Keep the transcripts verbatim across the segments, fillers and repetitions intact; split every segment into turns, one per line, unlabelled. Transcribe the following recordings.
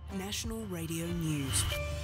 National Radio News.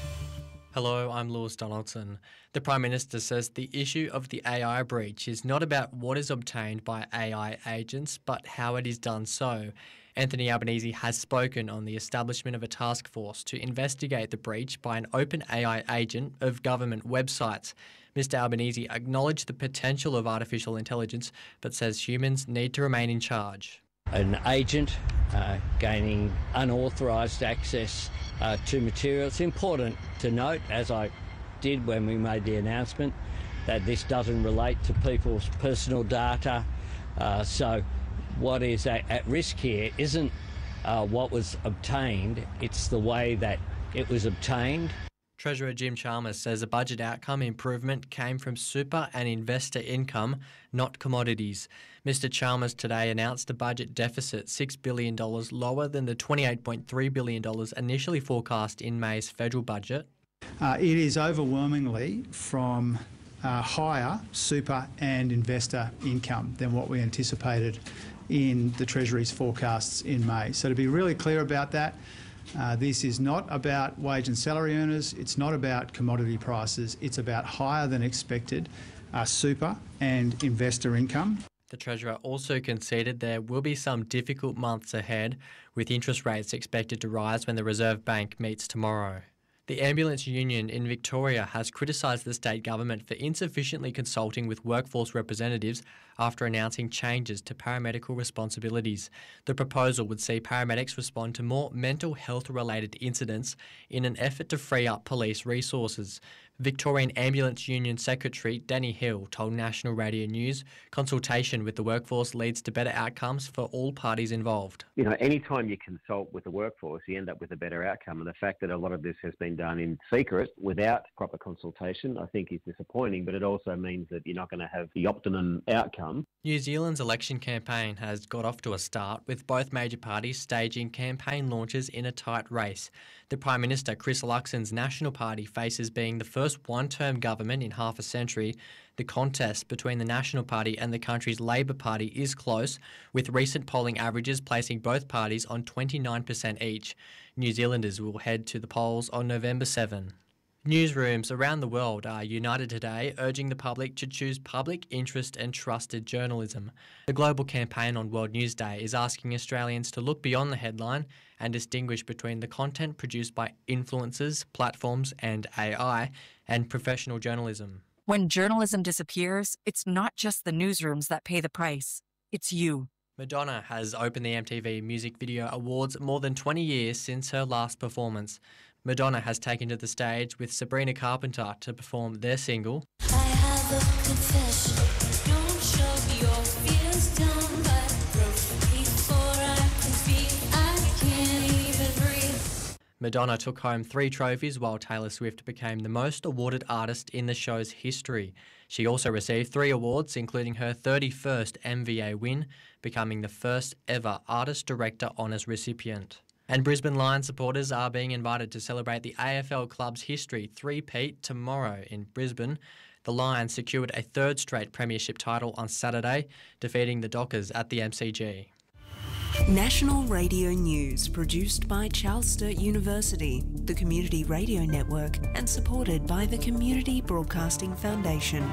Hello, I'm Lewis Donaldson. The Prime Minister says the issue of the A I breach is not about what is obtained by A I agents, but how it is done so. Anthony Albanese has spoken on the establishment of a task force to investigate the breach by an open A I agent of government websites. Mister Albanese acknowledged the potential of artificial intelligence, but says humans need to remain in charge.
An agent uh, gaining unauthorised access uh, to material. It's important to note, as I did when we made the announcement, that this doesn't relate to people's personal data. Uh, so what is at, at risk here isn't uh, what was obtained, it's the way that it was obtained.
Treasurer Jim Chalmers says a budget outcome improvement came from super and investor income, not commodities. Mister Chalmers today announced a budget deficit six billion dollars lower than the twenty-eight point three billion dollars initially forecast in May's federal budget.
Uh, it is overwhelmingly from uh, higher super and investor income than what we anticipated in the Treasury's forecasts in May. So to be really clear about that, Uh, this is not about wage and salary earners, it's not about commodity prices, it's about higher than expected uh, super and investor income.
The Treasurer also conceded there will be some difficult months ahead, with interest rates expected to rise when the Reserve Bank meets tomorrow. The Ambulance Union in Victoria has criticised the state government for insufficiently consulting with workforce representatives after announcing changes to paramedical responsibilities. The proposal would see paramedics respond to more mental health-related incidents in an effort to free up police resources. Victorian Ambulance Union Secretary Danny Hill told National Radio News consultation with the workforce leads to better outcomes for all parties involved.
You know, anytime you consult with the workforce, you end up with a better outcome. And the fact that a lot of this has been done in secret without proper consultation, I think is disappointing, but it also means that you're not going to have the optimum outcome.
New Zealand's election campaign has got off to a start, with both major parties staging campaign launches in a tight race. The Prime Minister, Chris Luxon's National Party, faces being the first one-term government in half a century. The contest between the National Party and the country's Labor Party is close, with recent polling averages placing both parties on twenty-nine percent each. New Zealanders will head to the polls on November seventh. Newsrooms around the world are united today, urging the public to choose public interest and trusted journalism. The global campaign on World News Day is asking Australians to look beyond the headline and distinguish between the content produced by influencers, platforms and A I, and professional journalism.
When journalism disappears, it's not just the newsrooms that pay the price. It's you.
Madonna has opened the M T V Music Video Awards more than twenty years since her last performance. Madonna has taken to the stage with Sabrina Carpenter to perform their single.
I have a confession. Don't show your fears, don't let proof before I can speak. I can't even breathe.
Madonna took home three trophies, while Taylor Swift became the most awarded artist in the show's history. She also received three awards, including her thirty-first M V A win, becoming the first ever Artist Director Honours recipient. And Brisbane Lions supporters are being invited to celebrate the A F L club's history three-peat tomorrow in Brisbane. The Lions secured a third straight premiership title on Saturday, defeating the Dockers at the M C G.
National Radio News, produced by Charles Sturt University, the Community Radio Network, and supported by the Community Broadcasting Foundation.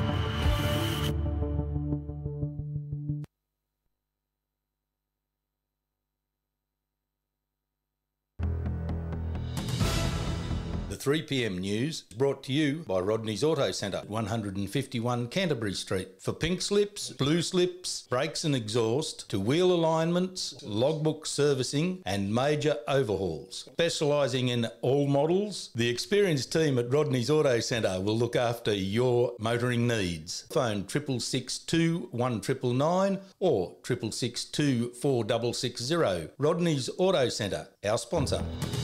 three p m news brought to you by Rodney's Auto Centre, one fifty-one Canterbury Street. For pink slips, blue slips, brakes and exhaust, to wheel alignments, logbook servicing and major overhauls. Specialising in all models, the experienced team at Rodney's Auto Centre will look after your motoring needs. Phone triple six two one nine nine nine or triple six two four six six zero. Rodney's Auto Centre, our sponsor.